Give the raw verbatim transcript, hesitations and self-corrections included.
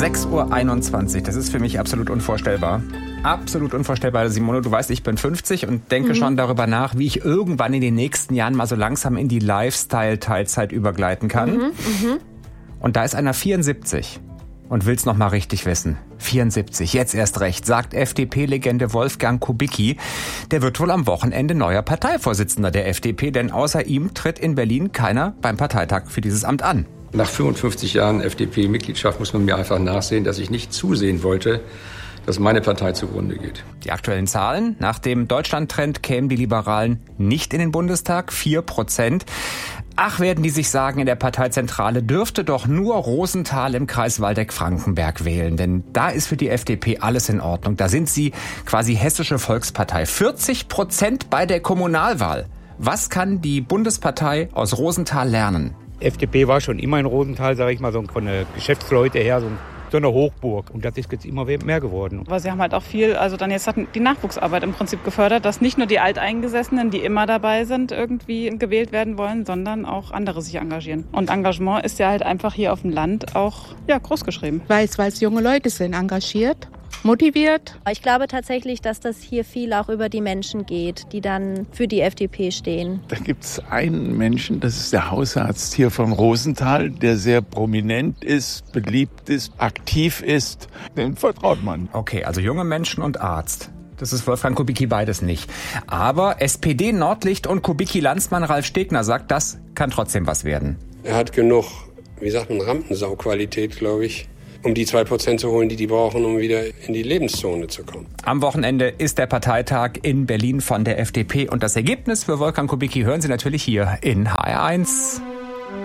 sechs Uhr einundzwanzig. Das ist für mich absolut unvorstellbar. Absolut unvorstellbar, Simone. Du weißt, ich bin fünfzig und denke mhm. schon darüber nach, wie ich irgendwann in den nächsten Jahren mal so langsam in die Lifestyle-Teilzeit übergleiten kann. Mhm. Mhm. Und da ist einer vierundsiebzig und will's noch mal richtig wissen. vierundsiebzig, jetzt erst recht, sagt F D P-Legende Wolfgang Kubicki. Der wird wohl am Wochenende neuer Parteivorsitzender der F D P, denn außer ihm tritt in Berlin keiner beim Parteitag für dieses Amt an. Nach fünfundfünfzig Jahren F D P-Mitgliedschaft muss man mir einfach nachsehen, dass ich nicht zusehen wollte, dass meine Partei zugrunde geht. Die aktuellen Zahlen: Nach dem Deutschland-Trend kämen die Liberalen nicht in den Bundestag, vier Prozent. Ach, werden die sich sagen, in der Parteizentrale dürfte doch nur Rosenthal im Kreis Waldeck-Frankenberg wählen. Denn da ist für die F D P alles in Ordnung. Da sind sie quasi hessische Volkspartei. vierzig Prozent bei der Kommunalwahl. Was kann die Bundespartei aus Rosenthal lernen? F D P war schon immer in Rosenthal, sage ich mal, so von der Geschäftsleute her, so so eine Hochburg. Und das ist jetzt immer mehr geworden. Aber sie haben halt auch viel, also dann jetzt hat die Nachwuchsarbeit im Prinzip gefördert, dass nicht nur die Alteingesessenen, die immer dabei sind, irgendwie gewählt werden wollen, sondern auch andere sich engagieren. Und Engagement ist ja halt einfach hier auf dem Land auch ja, groß geschrieben. Weil es junge Leute sind, engagiert, motiviert. Ich glaube tatsächlich, dass das hier viel auch über die Menschen geht, die dann für die F D P stehen. Da gibt es einen Menschen, das ist der Hausarzt hier von Rosenthal, der sehr prominent ist, beliebt ist, aktiv ist. Den vertraut man. Okay, also junge Menschen und Arzt. Das ist Wolfgang Kubicki beides nicht. Aber S P D-Nordlicht und Kubicki-Landsmann Ralf Stegner sagt, das kann trotzdem was werden. Er hat genug, wie sagt man, Rampensau-Qualität, glaube ich, um die zwei Prozent zu holen, die die brauchen, um wieder in die Lebenszone zu kommen. Am Wochenende ist der Parteitag in Berlin von der F D P. Und das Ergebnis für Wolfgang Kubicki hören Sie natürlich hier in H R eins.